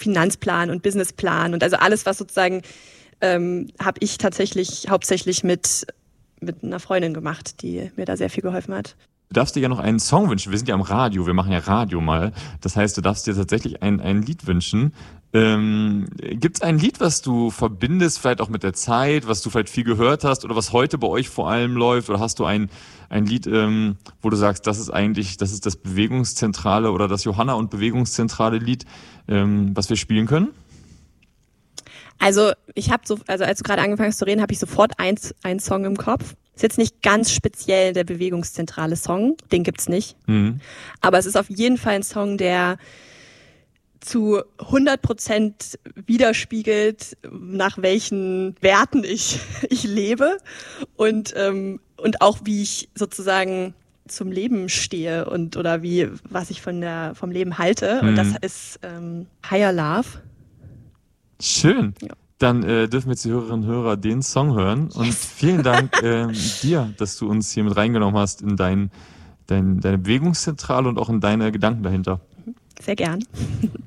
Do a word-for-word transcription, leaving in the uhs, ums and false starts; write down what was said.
Finanzplan und Businessplan und also alles, was sozusagen ähm, habe ich tatsächlich hauptsächlich mit, mit einer Freundin gemacht, die mir da sehr viel geholfen hat. Du darfst dir ja noch einen Song wünschen. Wir sind ja am Radio, wir machen ja Radio mal. Das heißt, du darfst dir tatsächlich ein, ein Lied wünschen. Ähm, gibt es ein Lied, was du verbindest, vielleicht auch mit der Zeit, was du vielleicht viel gehört hast oder was heute bei euch vor allem läuft? Oder hast du ein, ein Lied, ähm, wo du sagst, das ist eigentlich, das ist das Bewegungszentrale oder das Johanna und Bewegungszentrale Lied, ähm, was wir spielen können? Also ich habe so, also als du gerade angefangen hast zu reden, habe ich sofort ein, ein Song im Kopf. Ist jetzt nicht ganz speziell der bewegungszentrale Song, den gibt's nicht. Mhm. Aber es ist auf jeden Fall ein Song, der zu hundert Prozent widerspiegelt, nach welchen Werten ich ich lebe und ähm, und auch wie ich sozusagen zum Leben stehe und oder wie was ich von der vom Leben halte. Mhm. Und das ist ähm, Higher Love. Schön. Ja. Dann äh, dürfen wir jetzt die Hörerinnen und Hörer den Song hören. Yes. Und vielen Dank äh, dir, dass du uns hier mit reingenommen hast in dein, dein, deine Bewegungszentrale und auch in deine Gedanken dahinter. Sehr gern.